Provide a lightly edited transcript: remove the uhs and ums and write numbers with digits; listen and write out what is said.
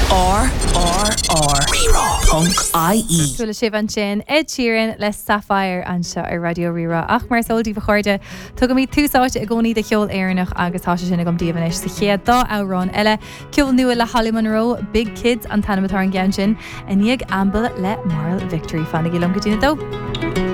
RRR Rera.ie Tuaile sibh an sin Ed Sheeran le Sapphire anseo ar Radio Rera ach mar sóiltí bhchuirde tu go mí túsáte a gcónaí de cheol éireannach agus tá sinna gom díomhanis sa chéad dá árán eile ceol nua le Holly Monroe Big Kids an tanamatá an gceann sin a níag ambal le Moral Victory fanna gilom go dtína dó.